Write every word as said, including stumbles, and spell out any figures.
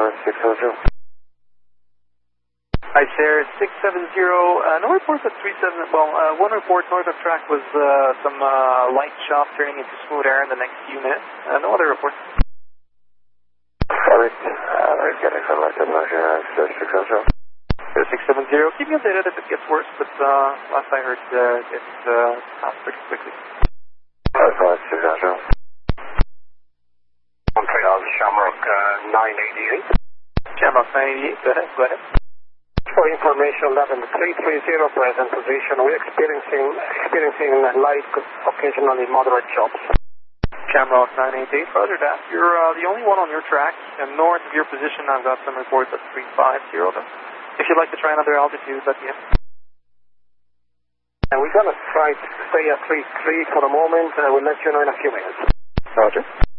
six seven zero. Hi, Sarah, six seven zero, uh, no reports at three seven, well, uh, one report north of track was uh, some uh, light shop turning into smooth air in the next few minutes. Uh, no other reports. Sorry, uh, we're getting some light on six seven zero. six seven zero, keep me updated if it gets worse, but uh, last I heard uh, it uh, passed pretty quickly. Uh, six seven zero. Montreal, Shamrock uh, nine eighty-eight. Shamrock nine eighty-eight, go ahead, go ahead. For information, eleven three three zero present position, we're experiencing experiencing light, occasionally moderate chops. Shamrock nine eighty-eight, roger that. You're uh, the only one on your track, and north of your position I've got some reports at three five zero though. If you'd like to try another altitude, let me know. And we're going to try to stay at three three for the moment, and we'll let you know in a few minutes. Roger.